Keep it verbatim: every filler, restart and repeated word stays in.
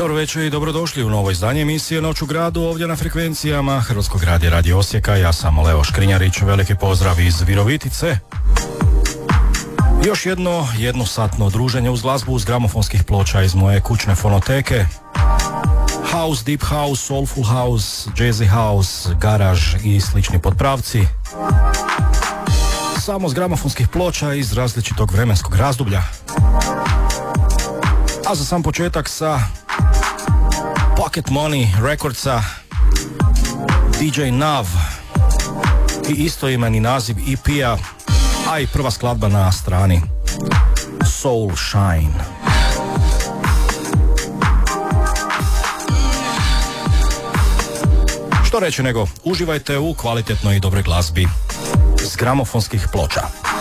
Dobro večer i dobrodošli u novo izdanje emisije Noć u gradu ovdje na frekvencijama Hrvatskog radija Radio Osijeka. Ja sam Leo Škrinjarić, veliki pozdrav iz Virovitice. Još jedno jednosatno druženje uz glazbu uz gramofonskih ploča iz moje kućne fonoteke. House, deep house, soulful house, jazzy house, garaž i slični potpravci. Samo s gramofonskih ploča iz različitog vremenskog razdoblja. A za sam početak sa Pocket Money Recordsa D J Nav i istoimeni naziv E P-a, a i prva skladba na strani Soul Shine. Što reći nego, uživajte u kvalitetnoj i dobroj glazbi s gramofonskih ploča.